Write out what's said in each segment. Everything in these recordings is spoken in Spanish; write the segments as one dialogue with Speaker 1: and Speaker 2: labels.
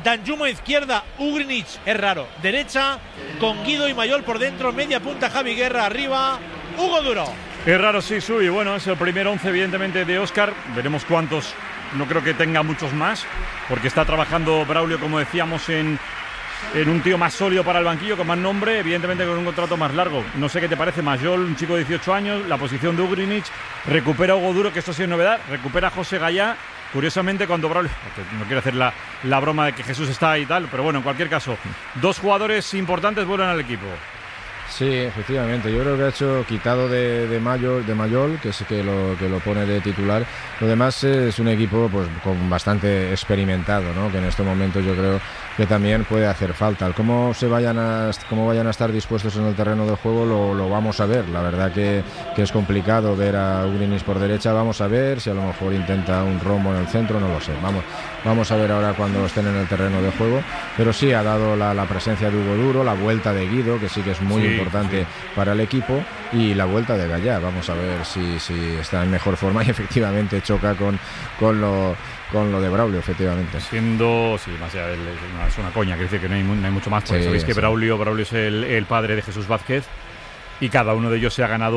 Speaker 1: Danjuma izquierda, Ugrinic es raro, derecha, con Guido y Mayol por dentro, media punta Javi Guerra arriba, Hugo Duro.
Speaker 2: Es raro, sí, Sui. Bueno, es el primer 11 evidentemente de Óscar. Veremos cuántos, no creo que tenga muchos más, porque está trabajando Braulio, como decíamos, en un tío más sólido para el banquillo, con más nombre, evidentemente con un contrato más largo. No sé qué te parece, Mayol, un chico de 18 años, la posición de Ugrinic, recupera Hugo Duro, que esto sí es novedad, recupera a José Gallá. Curiosamente, cuando Braulio, no quiero hacer la broma de que Jesús está ahí y tal, pero bueno, en cualquier caso, dos jugadores importantes vuelven al equipo.
Speaker 3: Sí, efectivamente, yo creo que ha hecho quitado de Mayol, que es que lo pone de titular. Lo demás es un equipo pues con bastante experimentado, ¿no? Que en este momento yo creo que también puede hacer falta. Cómo vayan a estar dispuestos en el terreno de juego lo vamos a ver. La verdad que es complicado ver a Ugrinic por derecha. Vamos a ver si a lo mejor intenta un rombo en el centro, no lo sé. Vamos a ver ahora cuando estén en el terreno de juego. Pero sí ha dado la presencia de Hugo Duro, la vuelta de Guido, que sí que es muy importante para el equipo, y la vuelta de Gallá. Vamos a ver si está en mejor forma y efectivamente choca con lo de Braulio, efectivamente.
Speaker 2: Siendo, sí, más allá es una coña, quiere decir que no hay mucho más, porque sabéis que Braulio es el padre de Jesús Vázquez, y cada uno de ellos se ha ganado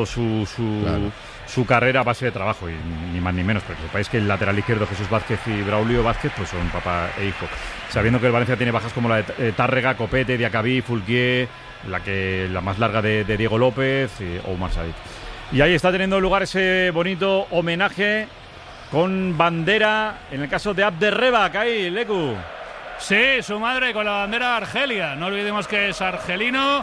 Speaker 2: su carrera a base de trabajo, y ni más ni menos, porque sepáis que el lateral izquierdo Jesús Vázquez y Braulio Vázquez pues son papá e hijo. Sabiendo que el Valencia tiene bajas como la de Tárrega, Copete, Diacabí, Fulquier, la más larga de Diego López o Omar Sadik. Y ahí está teniendo lugar ese bonito homenaje con bandera, en el caso de Abderrebak, ahí, Leku.
Speaker 4: Sí, su madre con la bandera de Argelia, no olvidemos que es argelino.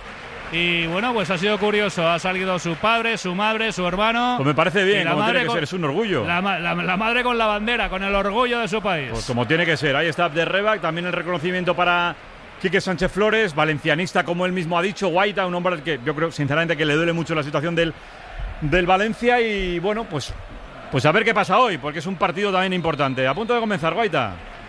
Speaker 4: Y bueno, pues ha sido curioso, ha salido su padre, su madre, su hermano.
Speaker 2: Pues me parece bien, como tiene que ser, es un orgullo.
Speaker 4: La madre con la bandera, con el orgullo de su país.
Speaker 2: Pues como tiene que ser, ahí está Abderrebak, también el reconocimiento para Quique Sánchez Flores, valencianista, como él mismo ha dicho, Guaita, un hombre al que yo creo sinceramente que le duele mucho la situación del Valencia, y bueno, pues a ver qué pasa hoy, porque es un partido también importante. A punto de comenzar, Guaita.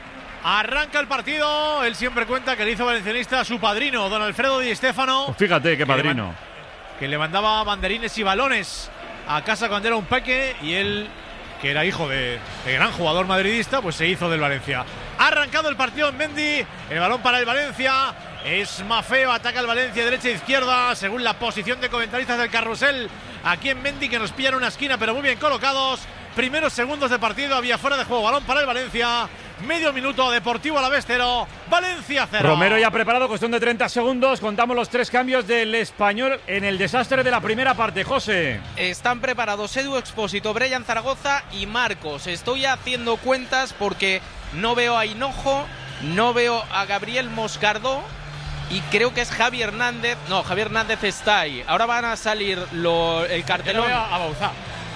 Speaker 1: Arranca el partido, él siempre cuenta que le hizo valencianista a su padrino, don Alfredo Di Stéfano.
Speaker 2: Pues fíjate qué padrino.
Speaker 1: Que le mandaba banderines y balones a casa cuando era un peque, y él, que era hijo de gran jugador madridista, pues se hizo del Valencia. Ha arrancado el partido en Mendy, el balón para el Valencia, es Mafeo, ataca el Valencia derecha e izquierda, según la posición de comentaristas del carrusel, aquí en Mendy, que nos pillan una esquina, pero muy bien colocados. Primeros segundos de partido, había fuera de juego, balón para el Valencia. Medio minuto, Deportivo Alavés 0, Valencia 0.
Speaker 2: Romero ya preparado, cuestión de 30 segundos. Contamos los 3 cambios del Español en el desastre de la primera parte. José.
Speaker 5: Están preparados Edu Expósito, Brian Zaragoza y Marcos. Estoy haciendo cuentas porque no veo a Hinojo, no veo a Gabriel Moscardó, y creo que es Javi Hernández. No, Javi Hernández está ahí. Ahora van a salir el cartelón.
Speaker 1: Yo no veo a Bauzá.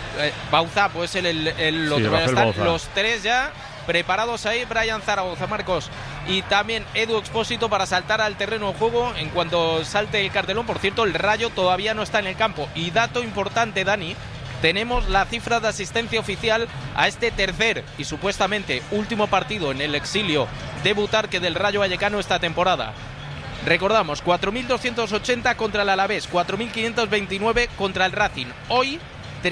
Speaker 5: Bauzá, pues el otro. Están los tres ya preparados ahí, Brian Zaragoza, Marcos y también Edu Expósito para saltar al terreno de juego en cuanto salte el cartelón. Por cierto, el Rayo todavía no está en el campo. Y dato importante, Dani, tenemos la cifra de asistencia oficial a este tercer y supuestamente último partido en el exilio de Butarque del Rayo Vallecano esta temporada. Recordamos, 4.280 contra el Alavés, 4.529 contra el Racing. Hoy,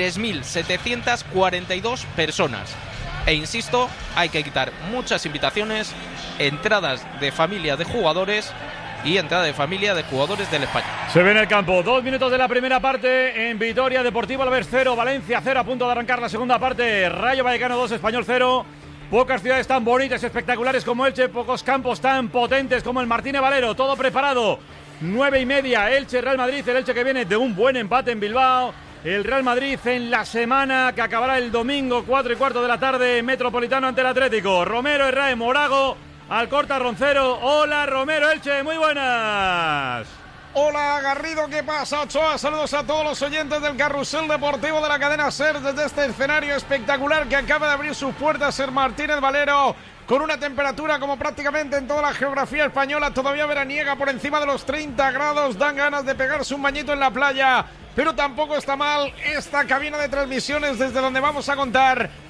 Speaker 5: 3.742 personas. E insisto, hay que quitar muchas invitaciones, entradas de familia de jugadores y entrada de familia de jugadores del España.
Speaker 2: Se ve en el campo, 2 minutos de la primera parte en Vitoria, Deportivo Alavés 0, Valencia 0, a punto de arrancar la segunda parte. Rayo Vallecano 2, Español 0. Pocas ciudades tan bonitas, espectaculares como Elche, pocos campos tan potentes como el Martínez Valero. Todo preparado, 9:30, Elche, Real Madrid, el Elche que viene de un buen empate en Bilbao. El Real Madrid en la semana que acabará el domingo, 4:15 de la tarde, Metropolitano ante el Atlético. Romero, Herrera, Morago, Alcorta, Roncero. Hola Romero, Elche, muy buenas.
Speaker 6: Hola Garrido, ¿qué pasa? Ochoa, saludos a todos los oyentes del carrusel deportivo de la cadena SER desde este escenario espectacular que acaba de abrir sus puertas el Martínez Valero, con una temperatura como prácticamente en toda la geografía española todavía veraniega por encima de los 30 grados. Dan ganas de pegarse un bañito en la playa, pero tampoco está mal esta cabina de transmisiones desde donde vamos a contar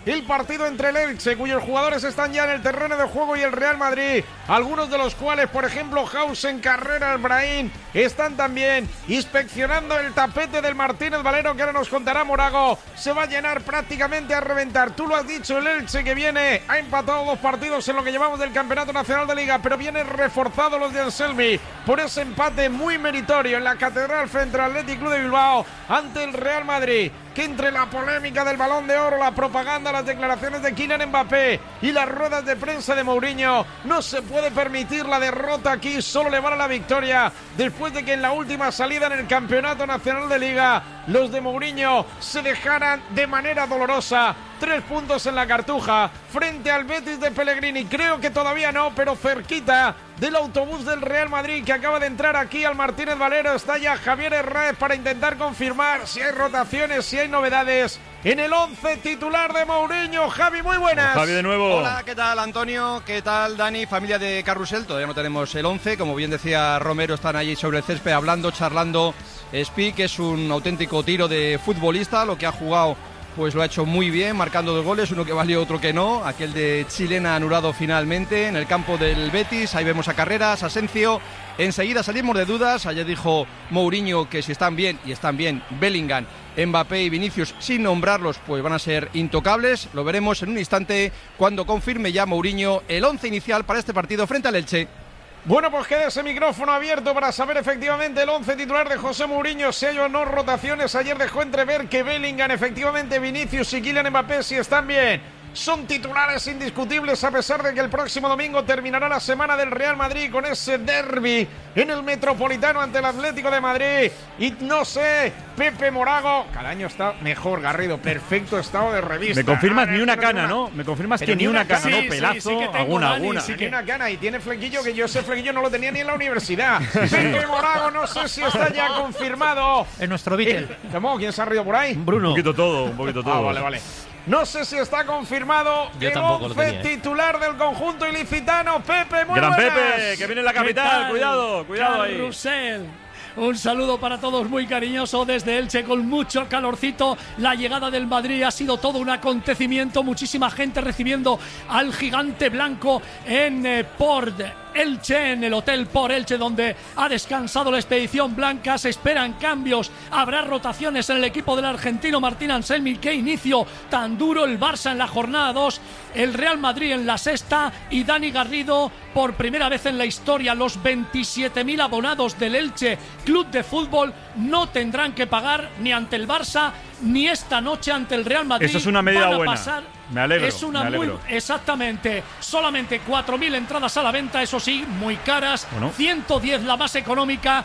Speaker 6: el partido entre el Elche, cuyos jugadores están ya en el terreno de juego, y el Real Madrid, algunos de los cuales, por ejemplo, Hausen, Carreras, Brahim, están también inspeccionando el tapete del Martínez Valero, que ahora nos contará Morago. Se va a llenar prácticamente a reventar. Tú lo has dicho, el Elche, que viene, ha empatado 2 partidos en lo que llevamos del Campeonato Nacional de Liga, pero viene reforzado los de Anselmi por ese empate muy meritorio en la Catedral frente al Athletic Club de Bilbao ante el Real Madrid, que entre la polémica del Balón de Oro, la propaganda, las declaraciones de Kylian Mbappé y las ruedas de prensa de Mourinho, no se puede permitir la derrota aquí. Solo le vale la victoria después de que en la última salida en el Campeonato Nacional de Liga los de Mourinho se dejaran de manera dolorosa 3 puntos en la Cartuja frente al Betis de Pellegrini. Creo que todavía no, pero cerquita del autobús del Real Madrid, que acaba de entrar aquí al Martínez Valero. Está ya Javier Herráez para intentar confirmar si hay rotaciones, si hay novedades en el 11 titular de Mourinho. Javi, muy buenas.
Speaker 2: Javi, de nuevo.
Speaker 7: Hola, ¿qué tal, Antonio? ¿Qué tal, Dani? Familia de Carrusel. Todavía no tenemos el 11. Como bien decía Romero, están allí sobre el césped hablando, charlando. Speak es un auténtico tiro de futbolista. Lo que ha jugado, pues lo ha hecho muy bien, marcando 2 goles, uno que valió, otro que no. Aquel de Chilena anulado finalmente en el campo del Betis. Ahí vemos a Carreras, Asensio. Enseguida salimos de dudas. Ayer dijo Mourinho que si están bien, y están bien, Bellingham, Mbappé y Vinicius, sin nombrarlos, pues van a ser intocables. Lo veremos en un instante cuando confirme ya Mourinho el 11 inicial para este partido frente al Elche.
Speaker 6: Bueno, pues queda ese micrófono abierto para saber efectivamente el 11 titular de José Mourinho, si hay o no rotaciones. Ayer dejó entrever que Bellingham, efectivamente Vinicius y Kylian Mbappé, si están bien, son titulares indiscutibles, a pesar de que el próximo domingo terminará la semana del Real Madrid con ese derbi en el Metropolitano ante el Atlético de Madrid. Y no sé, Pepe Morago, cada año está mejor, Garrido, perfecto estado de revista.
Speaker 2: Me confirmas ni una cana, ¿no? Me confirmas que ni una cana, ¿no? Pelazo,
Speaker 4: sí que tengo,
Speaker 2: alguna.
Speaker 6: Sí, que una cana, y tiene flequillo, que yo ese flequillo no lo tenía ni en la universidad. Pepe Morago, no sé si está ya confirmado.
Speaker 8: En nuestro Beatle.
Speaker 6: ¿Quién se ha rido por ahí?
Speaker 8: Bruno.
Speaker 2: Un poquito todo.
Speaker 6: Vale. No sé si está confirmado el 11 titular del conjunto ilicitano. Pepe, muy
Speaker 2: Gran
Speaker 6: buenas.
Speaker 2: Pepe, que viene en la capital. Cuidado ahí.
Speaker 8: Carrusel. Un saludo para todos muy cariñoso desde Elche, con mucho calorcito. La llegada del Madrid ha sido todo un acontecimiento. Muchísima gente recibiendo al gigante blanco en Port Elche, en el Hotel Port Elche, donde ha descansado la expedición blanca. Se esperan cambios, habrá rotaciones en el equipo del argentino Martín Anselmi. Qué inicio tan duro. El Barça en la jornada 2, el Real Madrid en la 6ª, y Dani Garrido, por primera vez en la historia, los 27.000 abonados del Elche Club de Fútbol no tendrán que pagar ni ante el Barça ni esta noche ante el Real Madrid.
Speaker 2: Eso es una medida buena.
Speaker 8: Pasar.
Speaker 2: Me alegro.
Speaker 8: Es una muy, exactamente, solamente 4.000 entradas a la venta, eso sí, muy caras. Bueno. 110 la más económica,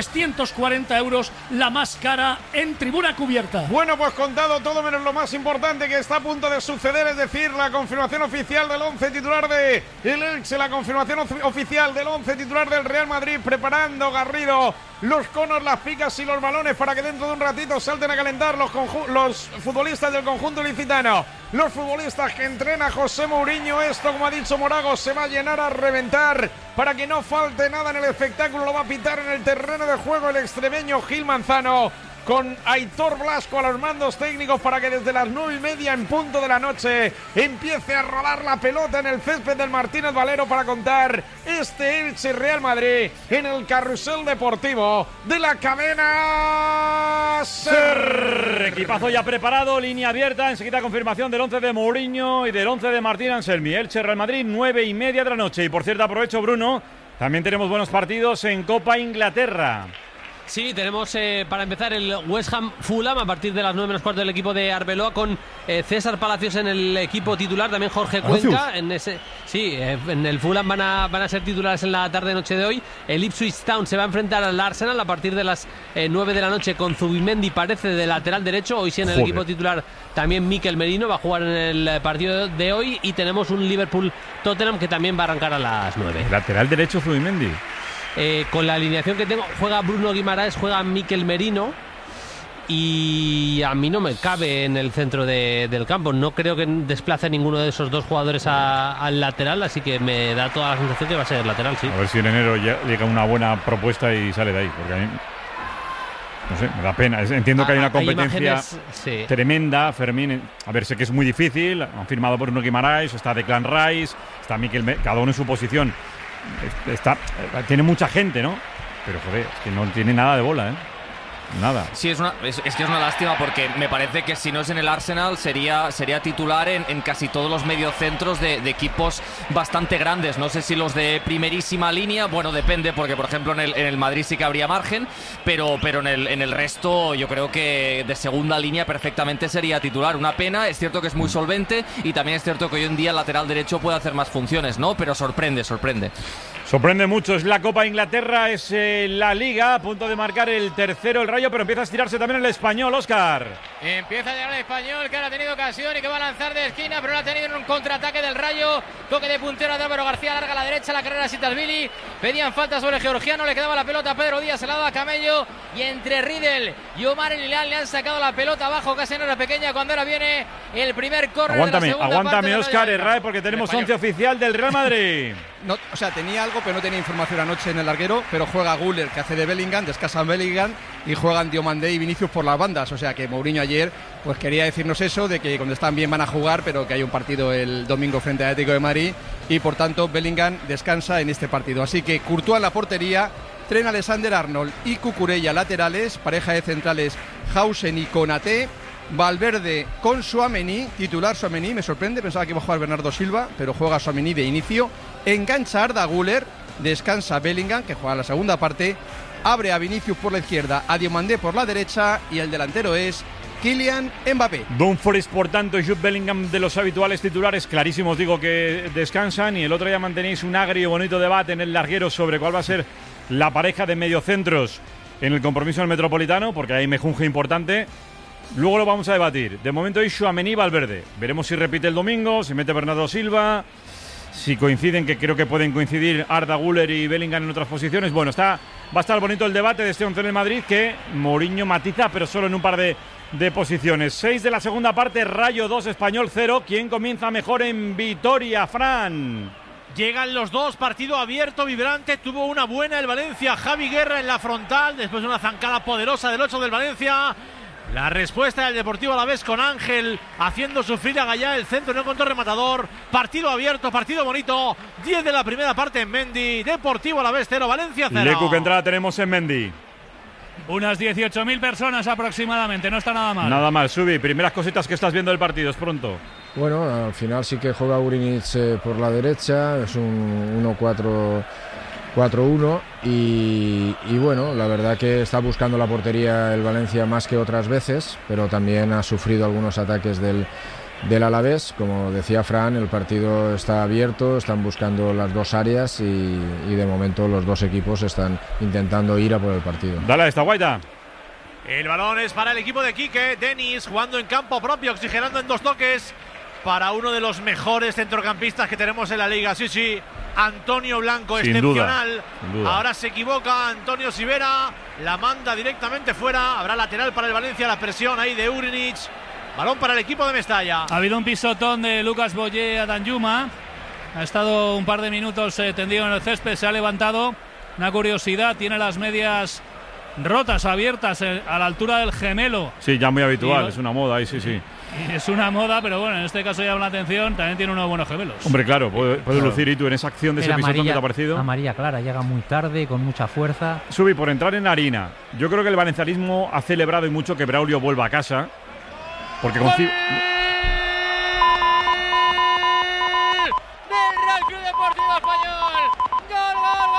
Speaker 8: 340 euros la más cara en tribuna cubierta.
Speaker 6: Bueno, pues contado todo menos lo más importante que está a punto de suceder, es decir, la confirmación oficial del 11 titular de el Elche, la confirmación oficial del 11 titular del Real Madrid, preparando Garrido los conos, las picas y los balones para que dentro de un ratito salten a calentar los futbolistas del conjunto ilicitano. Los futbolistas que entrena José Mourinho. Esto, como ha dicho Morago, se va a llenar a reventar para que no falte nada en el espectáculo. Lo va a pitar en el terreno de juego el extremeño Gil Manzano, con Aitor Blasco a los mandos técnicos, para que desde las 9:30 en punto de la noche empiece a rodar la pelota en el césped del Martínez Valero para contar este Elche Real Madrid en el carrusel deportivo de la cadena SER.
Speaker 2: Equipazo ya preparado, línea abierta, enseguida confirmación del 11 de Mourinho y del 11 de Martín Anselmi. Elche Real Madrid, 9:30 de la noche. Y por cierto, aprovecho, Bruno, también tenemos buenos partidos en Copa Inglaterra.
Speaker 9: Sí, tenemos para empezar el West Ham Fulham a partir de las 9:15 del equipo de Arbeloa, con César Palacios en el equipo titular, también Jorge Cuenca en el Fulham van a ser titulares en la tarde-noche de hoy. El Ipswich Town se va a enfrentar al Arsenal a partir de las 9 de la noche, con Zubimendi, parece, de lateral derecho. Hoy sí en el equipo titular también Mikel Merino va a jugar en el partido de hoy, y tenemos un Liverpool-Tottenham que también va a arrancar a las 9.
Speaker 2: Lateral derecho Zubimendi.
Speaker 9: Con la alineación que tengo, juega Bruno Guimaraes, juega Mikel Merino, y a mí no me cabe en el centro del campo. No creo que desplace ninguno de esos dos jugadores al lateral, así que me da toda la sensación que va a ser lateral, sí.
Speaker 2: A ver si en enero llega una buena propuesta y sale de ahí, porque a mí... No sé, me da pena. Entiendo que hay una competencia tremenda, Fermín. A ver, sé que es muy difícil. Han firmado por Bruno Guimaraes, está Declan Rice, está Mikel, cada uno en su posición. Tiene mucha gente, ¿no? Pero, joder, es que no tiene nada de bola, ¿eh? Nada.
Speaker 10: Sí, es que es una lástima porque me parece que si no es en el Arsenal sería titular en casi todos los mediocentros de equipos bastante grandes. No sé si los de primerísima línea, bueno, depende porque por ejemplo en el Madrid sí que habría margen, pero en el resto yo creo que de segunda línea perfectamente sería titular. Una pena, es cierto que es muy solvente y también es cierto que hoy en día el lateral derecho puede hacer más funciones, ¿no? Pero sorprende.
Speaker 2: Sorprende mucho, es la Copa de Inglaterra, es la Liga, a punto de marcar el tercero el Rayo, pero empieza a estirarse también el Español, Óscar.
Speaker 11: Empieza a llegar el Español, que ahora ha tenido ocasión y que va a lanzar de esquina, pero no ha tenido en un contraataque del Rayo. Toque de puntero de Álvaro García, larga a la derecha, la carrera Sitasvili. Pedían falta sobre el georgiano, le quedaba la pelota a Pedro Díaz, se la daba a Camello. Y entre Riedel y Omar El Hilal le han sacado la pelota abajo, casi en hora pequeña, cuando ahora viene el primer córner.
Speaker 2: Aguántame, Óscar, Herrera, porque tenemos 11 oficial del Real Madrid.
Speaker 7: No, o sea, tenía algo, pero no tenía información anoche en el larguero, pero juega Güler, que hace de Bellingham, descansa Bellingham, y juegan Diomandé y Vinicius por las bandas. O sea que Mourinho ayer pues quería decirnos eso, de que cuando están bien van a jugar, pero que hay un partido el domingo frente al Atlético de Madrid, y por tanto Bellingham descansa en este partido. Así que Courtois en la portería, Trent Alexander-Arnold y Cucurella laterales, pareja de centrales Hausen y Konaté, Valverde con Tchouaméni, titular Tchouaméni, me sorprende, pensaba que iba a jugar Bernardo Silva, pero juega Tchouaméni de inicio, engancha Arda Güler, descansa Bellingham, que juega la segunda parte, abre a Vinicius por la izquierda, a Diomandé por la derecha, y el delantero es Kylian Mbappé.
Speaker 2: Dumfries, por tanto, y Jude Bellingham, de los habituales titulares, clarísimos digo que descansan, y el otro día mantenéis un agrio y bonito debate en el larguero sobre cuál va a ser la pareja de mediocentros en el compromiso del Metropolitano, porque hay mejunje importante. Luego lo vamos a debatir. De momento hay Tchouaméni y Valverde. Veremos si repite el domingo, si mete Bernardo Silva, si coinciden, que creo que pueden coincidir Arda Güler y Bellingham en otras posiciones. Bueno, va a estar bonito el debate de este 11 en el Madrid, que Mourinho matiza, pero solo en un par de posiciones. 6 de la segunda parte, Rayo 2, Español 0. ¿Quién comienza mejor en Vitoria, Fran?
Speaker 1: Llegan los dos, partido abierto, vibrante. Tuvo una buena el Valencia, Javi Guerra en la frontal, después de una zancada poderosa del 8 del Valencia. La respuesta del Deportivo Alavés con Ángel haciendo sufrir a Gallá, el centro no encontró rematador. Partido abierto, partido bonito. 10 de la primera parte en Mendy. Deportivo Alavés 0, Valencia 0.
Speaker 2: Lecu, ¿qué entrada tenemos en Mendy?
Speaker 4: Unas 18.000 personas aproximadamente, no está nada mal.
Speaker 2: Nada mal, Subi, primeras cositas que estás viendo del partido, es pronto.
Speaker 3: Bueno, al final sí que juega Urinic por la derecha, es un 1-4-1 y bueno, la verdad que está buscando la portería el Valencia más que otras veces, pero también ha sufrido algunos ataques del Alavés. Como decía Fran, el partido está abierto, están buscando las dos áreas y de momento los dos equipos están intentando ir a por el partido.
Speaker 2: Dale a esta Guaita.
Speaker 1: El balón es para el equipo de Quique. Denis jugando en campo propio, oxigenando en dos toques para uno de los mejores centrocampistas que tenemos en la liga. Sí, Antonio Blanco,
Speaker 2: sin
Speaker 1: excepcional.
Speaker 2: duda.
Speaker 1: Ahora se equivoca Antonio Sivera, la manda directamente fuera. Habrá lateral para el Valencia, la presión ahí de Urinic. Balón para el equipo de Mestalla.
Speaker 4: Ha habido un pisotón de Lucas Boyé a Danjuma. Ha estado un par de minutos tendido en el césped, se ha levantado. Una curiosidad, tiene las medias rotas, abiertas a la altura del gemelo.
Speaker 2: Sí, ya muy habitual, es una moda ahí, sí.
Speaker 4: Es una moda, pero bueno, en este caso llama la atención, también tiene unos buenos gemelos.
Speaker 2: Hombre, claro, puede lucir. ¿Y tú en esa acción de ese pisotón que te ha parecido?
Speaker 12: Amarilla clara, llega muy tarde, con mucha fuerza.
Speaker 2: Subi, por entrar en harina, yo creo que el valencianismo ha celebrado y mucho que Braulio vuelva a casa, porque
Speaker 11: del Real Club Deportivo Español. Gol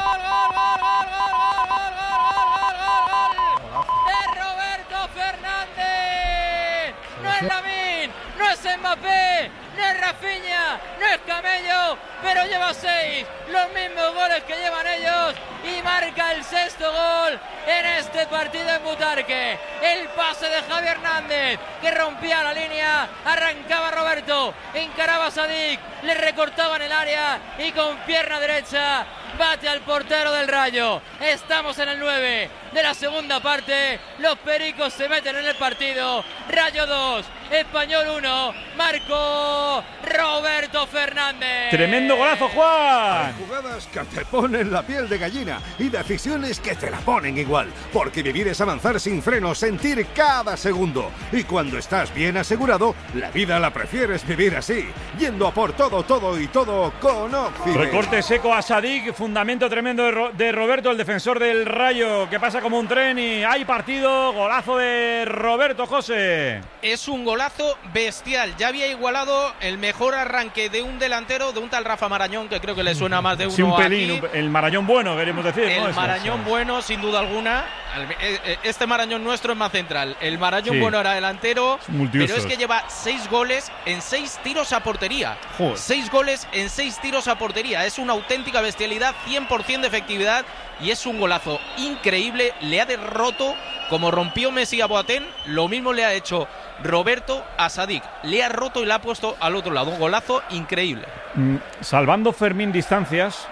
Speaker 11: de Roberto Fernández. No es Lamine, no es Mbappé, no es Rafinha, no es Camello, pero lleva 6, los mismos goles que llevan ellos, y marca el sexto gol en este partido en Butarque. El pase de Javi Hernández, que rompía la línea, arrancaba Roberto, encaraba a Sadik, le recortaba en el área y con pierna derecha bate al portero del Rayo. Estamos en el 9, de la segunda parte. Los pericos se meten en el partido. Rayo 2, Español 1, marcó Roberto Fernández.
Speaker 2: Tremendo golazo, Juan.
Speaker 13: Hay jugadas que te ponen la piel de gallina y decisiones que te la ponen igual, porque vivir es avanzar sin freno, sentir cada segundo. Y cuando estás bien asegurado, la vida la prefieres vivir así, yendo a por todo y todo con Occident.
Speaker 2: Recorte seco a Sadik, fundamento tremendo de Roberto, el defensor del Rayo, que pasa como un tren y hay partido. Golazo de Roberto, José.
Speaker 5: Es un golazo bestial. Ya había igualado el mejor arranque de un delantero, de un tal Rafa Marañón, que creo que le suena más de uno.
Speaker 2: Sí, un pelín,
Speaker 5: aquí.
Speaker 2: El Marañón bueno, queremos decir.
Speaker 5: El
Speaker 2: ¿no?
Speaker 5: Marañón bueno, sin duda alguna. Este Marañón nuestro es más central. El Marañón bueno era delantero, pero es que lleva 6 goles en 6 tiros a portería. Joder. 6 goles en 6 tiros a portería. Es una auténtica bestialidad, 100% de efectividad y es un golazo increíble. Le ha derroto, como rompió Messi a Boateng, lo mismo le ha hecho Roberto a Sadik. Le ha roto y le ha puesto al otro lado. Un golazo increíble.
Speaker 2: Salvando Fermín distancias,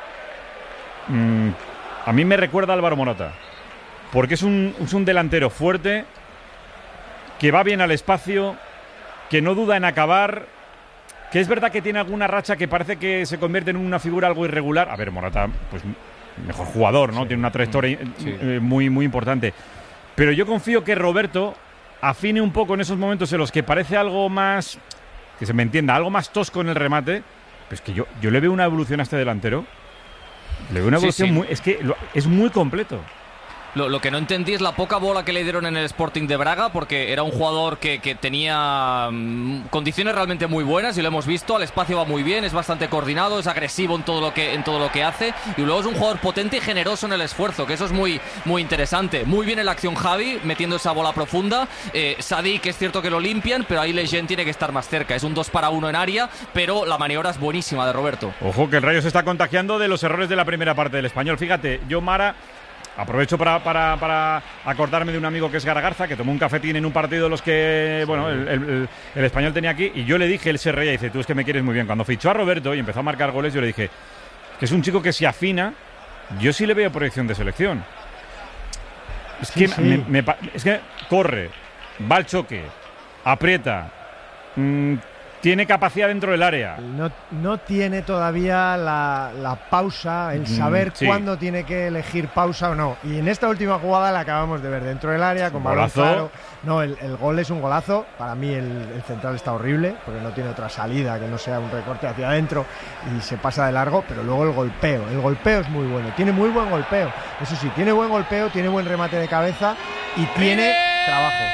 Speaker 2: a mí me recuerda a Álvaro Morata. Porque es un delantero fuerte, que va bien al espacio, que no duda en acabar, que es verdad que tiene alguna racha que parece que se convierte en una figura algo irregular. A ver, Morata, pues mejor jugador, ¿no? Sí. Tiene una trayectoria muy, muy importante. Pero yo confío que Roberto afine un poco en esos momentos en los que parece algo más, que se me entienda, algo más tosco en el remate. Pues que yo le veo una evolución a este delantero. Le veo una evolución es muy completo.
Speaker 10: Lo que no entendí es la poca bola que le dieron en el Sporting de Braga, porque era un jugador que tenía condiciones realmente muy buenas y lo hemos visto. Al espacio va muy bien, es bastante coordinado, es agresivo en todo lo que hace, y luego es un jugador potente y generoso en el esfuerzo, que eso es muy, muy interesante. Muy bien en la acción Javi, metiendo esa bola profunda. Sadik, es cierto que lo limpian, pero ahí Lejeune tiene que estar más cerca. Es un 2 para 1 en área, pero la maniobra es buenísima de Roberto.
Speaker 2: Ojo que el Rayo se está contagiando de los errores de la primera parte del Español. Fíjate, yo, Mara, aprovecho para acordarme de un amigo que es Garagarza, que tomó un cafetín en un partido de los que, bueno, el Español tenía aquí, y yo le dije, él se reía y dice, tú es que me quieres muy bien. Cuando fichó a Roberto y empezó a marcar goles, yo le dije, que es un chico que se afina, yo sí le veo proyección de selección. Es que corre, va al choque, aprieta, tiene capacidad dentro del área.
Speaker 14: No tiene todavía la pausa, el saber cuándo tiene que elegir pausa o no. Y en esta última jugada la acabamos de ver dentro del área, con balón claro. No, el gol es un golazo. Para mí el central está horrible, porque no tiene otra salida que no sea un recorte hacia adentro y se pasa de largo. Pero luego el golpeo es muy bueno. Tiene muy buen golpeo. Eso sí, tiene buen golpeo, tiene buen remate de cabeza y tiene trabajo.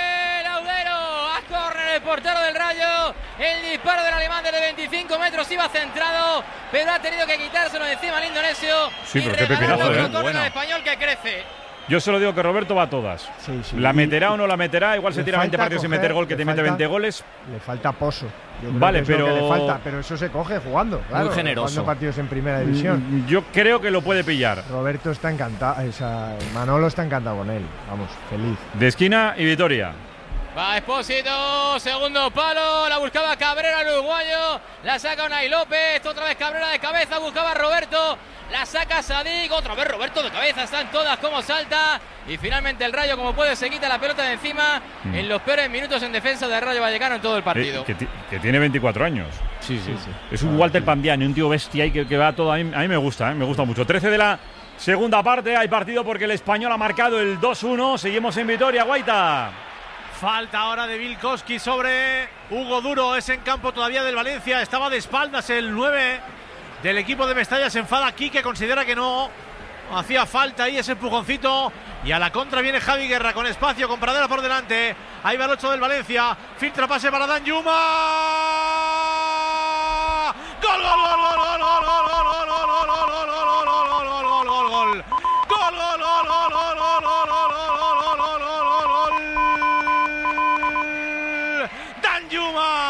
Speaker 11: El portero del Rayo, el disparo del alemán desde 25 metros iba centrado, pero ha tenido que quitárselo de encima al indonesio.
Speaker 2: Sí, pero qué pepinazo,
Speaker 11: al español que crece.
Speaker 2: Yo solo digo que Roberto va a todas.
Speaker 14: Sí.
Speaker 2: La meterá o no la meterá, igual se tira 20 partidos sin meter gol, que te mete 20 goles.
Speaker 14: Le falta pozo.
Speaker 2: Vale, pero
Speaker 14: le falta, pero eso se coge jugando, claro,
Speaker 10: muy generoso.
Speaker 14: Jugando partidos en primera división.
Speaker 2: Yo creo que lo puede pillar.
Speaker 14: Roberto está encantado, Manolo está encantado con él. Vamos, feliz.
Speaker 2: De esquina y Vitoria.
Speaker 11: Va Expósito, segundo palo, la buscaba Cabrera, el uruguayo, la saca Unai López, otra vez Cabrera de cabeza, buscaba Roberto, la saca Sadik, otra vez Roberto de cabeza, están todas como salta, y finalmente el Rayo, como puede, se quita la pelota de encima en los peores minutos en defensa del Rayo Vallecano en todo el partido.
Speaker 2: Que tiene 24 años. Sí. Es un Walter Pandiani, un tío bestia y que va todo. A mí me gusta, me gusta mucho. 13 de la segunda parte, hay partido porque el Español ha marcado el 2-1, seguimos en Vitoria, Guaita.
Speaker 1: Falta ahora de Vilkoski sobre Hugo Duro, es en campo todavía del Valencia, estaba de espaldas el 9 del equipo de Mestalla, se enfada aquí, que considera que no hacía falta ahí ese empujoncito, y a la contra viene Javi Guerra con espacio, con Pradera por delante, ahí va el 8 del Valencia, filtra pase para Danjuma, gol, gol, gol, gol, gol, gol, gol, gol,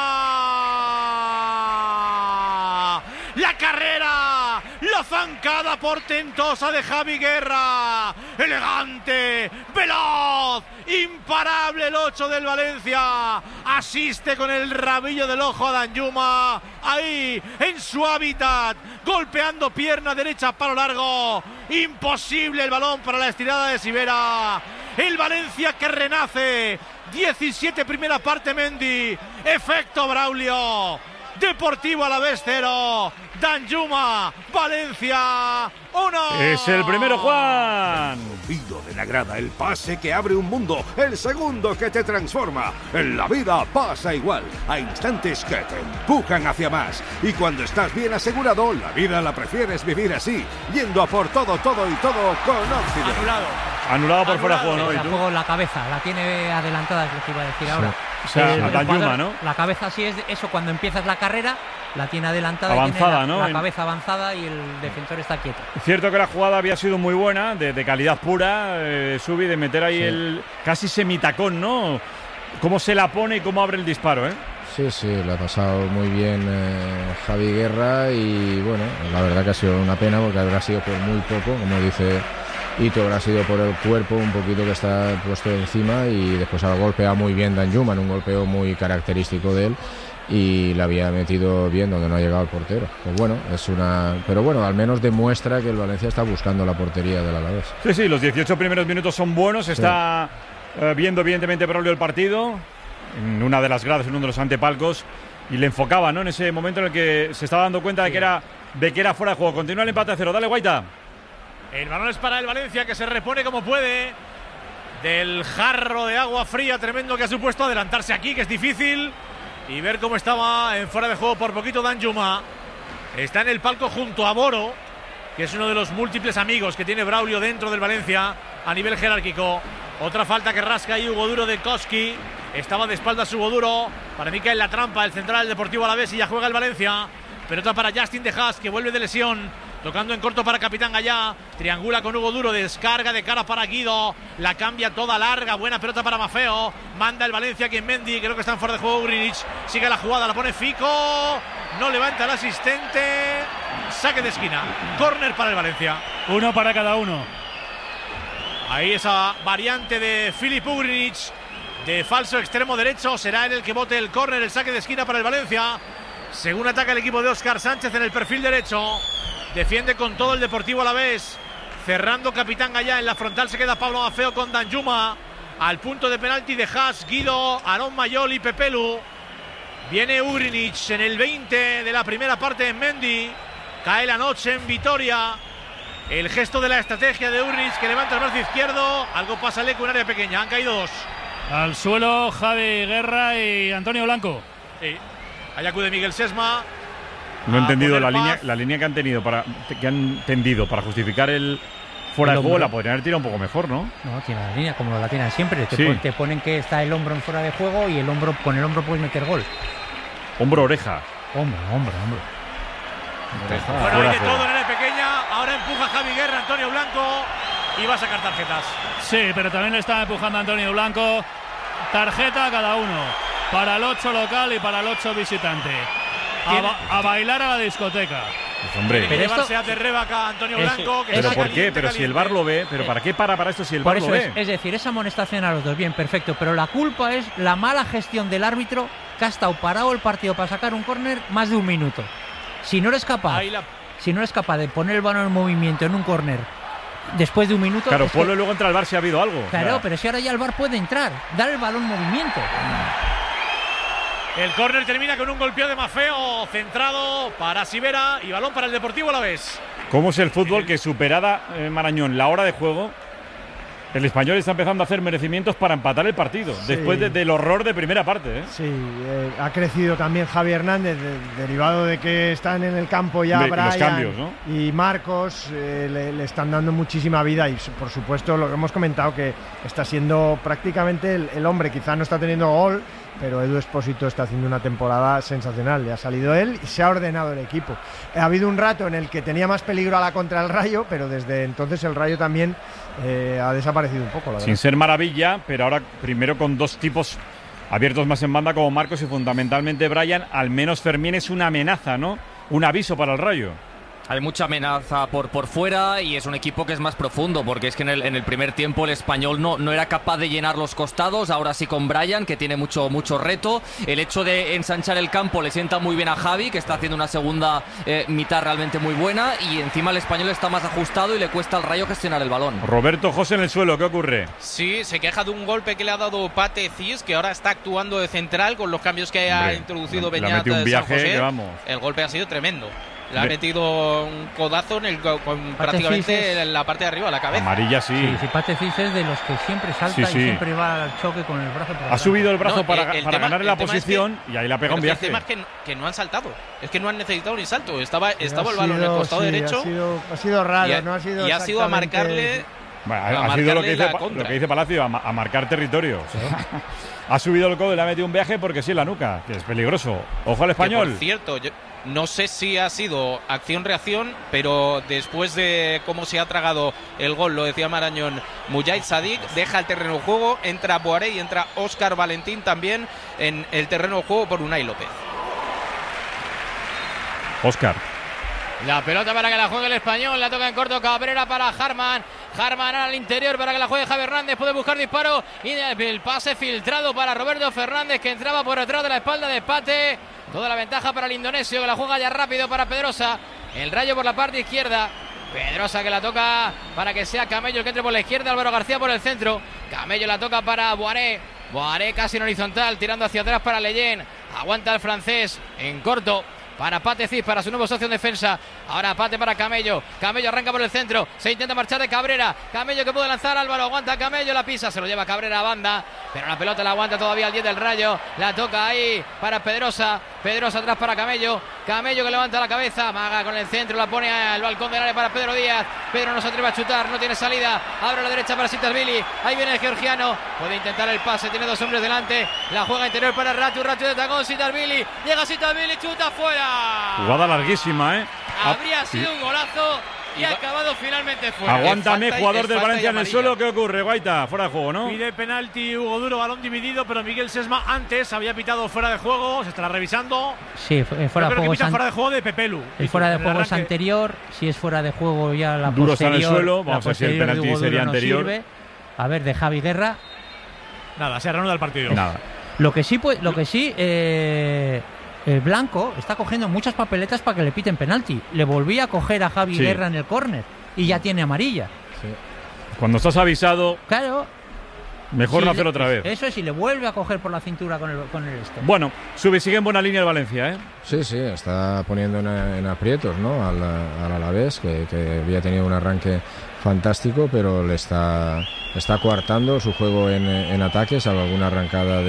Speaker 1: la carrera, la zancada portentosa de Javi Guerra. Elegante, veloz, imparable el 8 del Valencia. Asiste con el rabillo del ojo a Danjuma. Ahí, en su hábitat, golpeando pierna derecha, palo largo. Imposible el balón para la estirada de Sivera. El Valencia que renace. 17 primera parte Mendy. Efecto Braulio. Deportivo Alavés 0. Danjuma, Valencia 1.
Speaker 2: Es el primero, Juan.
Speaker 13: Oído de la grada, el pase que abre un mundo, el segundo que te transforma. En la vida pasa igual. Hay instantes que te empujan hacia más. Y cuando estás bien asegurado, la vida la prefieres vivir así, yendo a por todo y todo con Occident.
Speaker 2: Anulado por fuera de juego, ¿no?
Speaker 12: El juego, la cabeza, la tiene adelantada, es lo que iba a decir ahora.
Speaker 2: O sea, Danjuma, ¿no?
Speaker 12: La cabeza sí es eso, cuando empiezas la carrera, la tiene adelantada.
Speaker 2: Avanzada,
Speaker 12: y tiene
Speaker 2: ¿no?
Speaker 12: La cabeza avanzada y el defensor está quieto.
Speaker 2: Cierto que la jugada había sido muy buena, de calidad pura, Subi, de meter ahí el casi semitacón, ¿no? Cómo se la pone y cómo abre el disparo, ¿eh?
Speaker 3: Sí, le ha pasado muy bien Javi Guerra y bueno, la verdad que ha sido una pena porque habrá sido por muy poco, como dice Ito, habrá sido por el cuerpo un poquito que está puesto encima y después ha golpeado muy bien Danjuma, en un golpeo muy característico de él y la había metido bien donde no ha llegado el portero. Pues bueno, pero bueno, al menos demuestra que el Valencia está buscando la portería del Alavés.
Speaker 2: Sí, los 18 primeros minutos son buenos, está viendo evidentemente Braulio el partido en una de las gradas, en uno de los antepalcos y le enfocaba, ¿no? En ese momento en el que se estaba dando cuenta de que era fuera de juego. Continúa el empate a 0. Dale, Guaita.
Speaker 1: El balón es para el Valencia, que se repone como puede del jarro de agua fría tremendo que ha supuesto adelantarse aquí, que es difícil, y ver cómo estaba en fuera de juego por poquito Danjuma. Está en el palco junto a Boro, que es uno de los múltiples amigos que tiene Braulio dentro del Valencia a nivel jerárquico. Otra falta que rasca ahí Hugo Duro de Koski. Estaba de espaldas Hugo Duro. Para mí cae en la trampa el central del Deportivo Alavés y ya juega el Valencia. Pelota para Justin de Haas, que vuelve de lesión. Tocando en corto para Capitán Gallá. Triangula con Hugo Duro. Descarga de cara para Guido. La cambia toda larga. Buena pelota para Maffeo. Manda el Valencia aquí en Mendy. Creo que está en fuera de juego Ugrinic. Sigue la jugada. La pone Fico. No levanta el asistente. Saque de esquina. Córner para el Valencia.
Speaker 4: Uno para cada uno.
Speaker 1: Ahí esa variante de Filip Ugrinic. De falso extremo derecho. Será él el que bote el córner. El saque de esquina para el Valencia. Según ataca el equipo de Óscar Sánchez en el perfil derecho. Defiende con todo el Deportivo Alavés. Cerrando Capitán Gallá. En la frontal se queda Pablo Maffeo con Danjuma. Al punto de penalti de Haas, Guido, Aarón Mayol y Pepelu. Viene Ugrinic en el 20 de la primera parte en Mendy. Cae la noche en Vitoria. El gesto de la estrategia de Ugrinic, que levanta el brazo izquierdo. Algo pasa al eco, un área pequeña. Han caído dos.
Speaker 4: Al suelo Javi Guerra y Antonio Blanco.
Speaker 1: Sí. Ahí acude Miguel Sesma.
Speaker 2: No he entendido la línea que han tendido para justificar el fuera de juego. La podrían haber tirado un poco mejor, ¿no?
Speaker 12: No, tiene la línea como la tienen siempre. Te ponen que está el hombro en fuera de juego y el hombro, con el hombro puedes meter gol.
Speaker 2: Hombro-oreja.
Speaker 12: Hombro.
Speaker 1: Bueno, hay de todo en área pequeña. Ahora empuja Javi Guerra, Antonio Blanco, y va a sacar tarjetas.
Speaker 4: Sí, pero también le está empujando Antonio Blanco. Tarjeta cada uno. Para el 8 local y para el 8 visitante. A bailar a la discoteca.
Speaker 2: Pues hombre,
Speaker 1: pero llevarse a Terrebaca Antonio Blanco. Que
Speaker 2: ¿pero por qué? Pero si el VAR lo ve. ¿Pero para qué para esto si el VAR lo ve?
Speaker 12: Es decir, esa amonestación a los dos, bien, perfecto. Pero la culpa es la mala gestión del árbitro, que ha estado parado el partido para sacar un córner más de un minuto. Si no eres capaz de poner el balón en movimiento en un córner después de un minuto...
Speaker 2: Claro, ponlo y luego entra el VAR si ha habido algo.
Speaker 12: Claro, pero si ahora ya el VAR puede entrar, dar el balón en movimiento.
Speaker 1: El córner termina con un golpeo de Maffeo, centrado para Sivera y balón para el Deportivo Alavés.
Speaker 2: ¿Cómo es el fútbol que, superada Marañón la hora de juego, el Español está empezando a hacer merecimientos para empatar el partido, después del horror de primera parte?
Speaker 14: Sí, ha crecido también Javi Hernández, derivado de que están en el campo ya Brian
Speaker 2: los cambios, ¿no?
Speaker 14: Y Marcos, le están dando muchísima vida y por supuesto lo que hemos comentado, que está siendo prácticamente el hombre. Quizá no está teniendo gol, pero Edu Expósito está haciendo una temporada sensacional. Le ha salido él y se ha ordenado el equipo. Ha habido un rato en el que tenía más peligro a la contra el Rayo, pero desde entonces el Rayo también ha desaparecido un poco, la verdad.
Speaker 2: Sin ser maravilla, pero ahora primero con dos tipos abiertos más en banda como Marcos y fundamentalmente Brian. Al menos Fermín es una amenaza, ¿no? Un aviso para el Rayo.
Speaker 10: Hay mucha amenaza por fuera y es un equipo que es más profundo, porque es que en el primer tiempo el Español no era capaz de llenar los costados. Ahora sí con Bryan, que tiene mucho reto. El hecho de ensanchar el campo le sienta muy bien a Javi, que está haciendo una segunda mitad realmente muy buena, y encima el Español está más ajustado y le cuesta al Rayo gestionar el balón.
Speaker 2: Roberto José en el suelo, ¿qué ocurre?
Speaker 5: Sí, se queja de un golpe que le ha dado Pate Cis, que ahora está actuando de central con los cambios que ha introducido Beñat de San José. El golpe ha sido tremendo. Le ha metido un codazo prácticamente en la parte de arriba, la cabeza.
Speaker 2: Amarilla, sí.
Speaker 12: Sí, Pate Cis es de los que siempre salta y siempre va al choque con el brazo.
Speaker 2: Ha subido el brazo para ganarle la posición y ahí le ha pegado un viaje.
Speaker 5: El tema es que no han saltado. Es que no han necesitado ni salto. Estaba el balón en el costado derecho.
Speaker 14: Ha sido raro, no ha sido
Speaker 5: y ha sido a marcarle.
Speaker 2: Bueno, ha sido lo que dice Palacio, a marcar territorio. ¿Sí? Ha subido el codo y le ha metido un viaje porque sí en la nuca, que es peligroso. Ojo al Español.
Speaker 5: Que, por cierto, no sé si ha sido acción-reacción, pero después de cómo se ha tragado el gol, lo decía Marañón, Mujahid Sadik deja el terreno de juego, entra Boaré y entra Óscar Valentín también en el terreno de juego por Unai López.
Speaker 2: Óscar.
Speaker 11: La pelota para que la juegue el Español, la toca en corto Cabrera para Harman. Harman al interior para que la juegue Javi Hernández, puede buscar disparo y el pase filtrado para Roberto Fernández, que entraba por detrás de la espalda de Pate. Toda la ventaja para el indonesio, que la juega ya rápido para Pedrosa. El Rayo por la parte izquierda. Pedrosa que la toca para que sea Camello el que entre por la izquierda, Álvaro García por el centro. Camello la toca para Boaré. Boaré casi en horizontal, tirando hacia atrás para Leyen. Aguanta el francés en corto para Pate Cis, para su nuevo socio en defensa. Ahora Pate para Camello. Camello arranca por el centro. Se intenta marchar de Cabrera. Camello que puede lanzar. Álvaro aguanta Camello. La pisa. Se lo lleva Cabrera a banda. Pero la pelota la aguanta todavía el 10 del Rayo. La toca ahí para Pedrosa. Pedrosa atrás para Camello. Camello que levanta la cabeza. Maga con el centro. La pone al balcón del área para Pedro Díaz. Pedro no se atreve a chutar. No tiene salida. Abre a la derecha para Sitasvili. Ahí viene el georgiano. Puede intentar el pase. Tiene dos hombres delante. La juega interior para Ratu. Ratu de tacón. Sitasvili. Llega Sitasvili. Chuta fuera.
Speaker 2: Jugada larguísima,
Speaker 11: Habría sido un golazo y ha acabado finalmente fuera.
Speaker 2: Aguántame, jugador del Valencia en el suelo. ¿Qué ocurre, Guaita? Fuera de juego, ¿no?
Speaker 1: Pide penalti Hugo Duro, balón dividido, pero Miguel Sesma antes había pitado fuera de juego. Se estará revisando.
Speaker 12: Sí, fuera de juego.
Speaker 1: Fuera de juego de Pepelu.
Speaker 12: El fuera de juego es anterior. Si es fuera de juego ya la
Speaker 2: Duro
Speaker 12: posterior.
Speaker 2: Duro está en el suelo. Vamos a ver si el penalti sería anterior.
Speaker 12: Sirve. A ver, de Javi Guerra.
Speaker 1: Nada, se reanuda el partido.
Speaker 2: Nada.
Speaker 12: Lo que sí, el Blanco está cogiendo muchas papeletas para que le piten penalti. Le volví a coger a Javi Guerra en el córner y ya tiene amarilla.
Speaker 2: Sí. Cuando estás avisado,
Speaker 12: claro,
Speaker 2: mejor no hacerlo otra vez.
Speaker 12: Eso es, y le vuelve a coger por la cintura con el este.
Speaker 2: Bueno, sigue en buena línea el Valencia, ¿eh?
Speaker 3: Sí, está poniendo en aprietos, ¿no? Al Alavés, que había tenido un arranque fantástico, pero le está coartando su juego en ataque, salvo alguna arrancada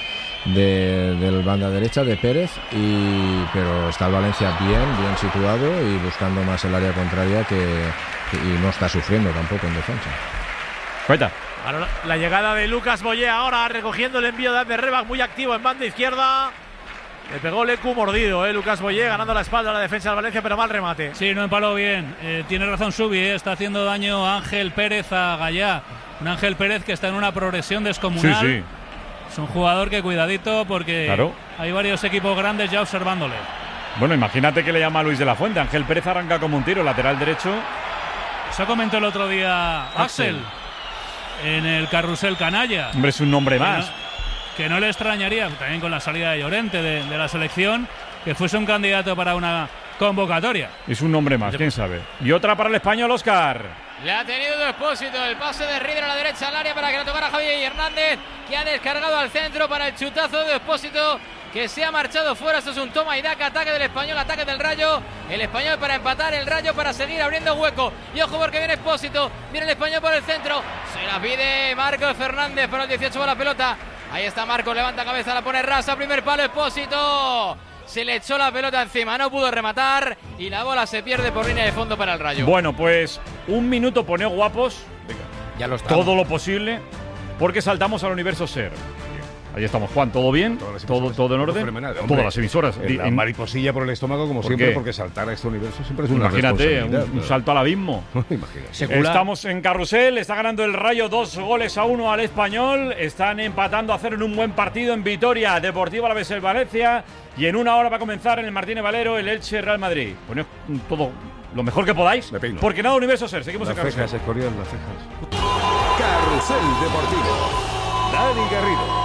Speaker 3: del banda derecha de Pérez, pero está el Valencia bien situado y buscando más el área contraria y no está sufriendo tampoco en defensa.
Speaker 2: Cuenta.
Speaker 1: Ahora la llegada de Lucas Boyé, ahora recogiendo el envío de Ander Rebach, muy activo en banda izquierda. Le pegó Lecu mordido, Lucas Boyé, ganando la espalda a la defensa del Valencia, pero mal remate.
Speaker 4: Sí, no empaló bien. Tiene razón Subi, está haciendo daño a Ángel Pérez a Gallá. Un Ángel Pérez que está en una progresión descomunal.
Speaker 2: Sí.
Speaker 4: Es un jugador que cuidadito porque hay varios equipos grandes ya observándole.
Speaker 2: Bueno, imagínate que le llama a Luis de la Fuente. Ángel Pérez arranca como un tiro, lateral derecho.
Speaker 4: Eso comentó el otro día Axel en el Carrusel Canalla.
Speaker 2: Hombre, es un nombre más.
Speaker 4: Que no le extrañaría, también con la salida de Llorente de la selección, que fuese un candidato para una convocatoria.
Speaker 2: Es un nombre más, quién sabe. Y otra para el español, Óscar.
Speaker 11: Le ha tenido de Expósito, el pase de Rieder a la derecha al área para que la tocara Javier Hernández, que ha descargado al centro para el chutazo de Expósito, que se ha marchado fuera. Esto es un toma y daca, ataque del Español, ataque del Rayo. El Español para empatar, el Rayo para seguir abriendo hueco. Y ojo porque viene Expósito, viene el Español por el centro. Se la pide Marcos Fernández, pero el 18 va la pelota. Ahí está Marcos, levanta cabeza, la pone rasa, primer palo, Expósito. Se le echó la pelota encima, no pudo rematar y la bola se pierde por línea de fondo para el Rayo.
Speaker 2: Bueno, pues un minuto pone guapos.
Speaker 7: Ya lo estamos.
Speaker 2: Todo lo posible, porque saltamos al universo SER. Ahí estamos, Juan, ¿todo bien? ¿Todo en orden?
Speaker 13: Fenomenal.
Speaker 2: Todas las emisoras.
Speaker 13: La mariposilla por el estómago, como siempre, porque saltar a este universo siempre es una responsabilidad.
Speaker 2: Imagínate, un salto al abismo. Estamos en Carrusel, está ganando el Rayo 2-1 al Español. Están empatando a 0 en un buen partido en Vitoria, Deportivo Alavés el Valencia. Y en una hora va a comenzar en el Martínez Valero el Elche Real Madrid. Bueno, todo lo mejor que podáis, porque nada Universo Ser. Seguimos en
Speaker 13: Carrusel. Las cejas, las cejas. Carrusel Deportivo. Dani Garrido.